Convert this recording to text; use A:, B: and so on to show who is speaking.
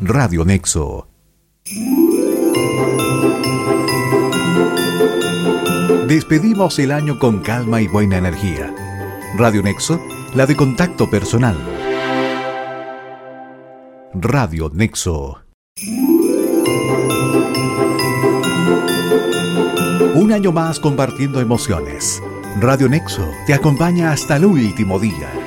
A: Radio Nexo. Despedimos el año con calma y buena energía. Radio Nexo, la de contacto personal. Radio Nexo. Un año más compartiendo emociones. Radio Nexo te acompaña hasta el último día.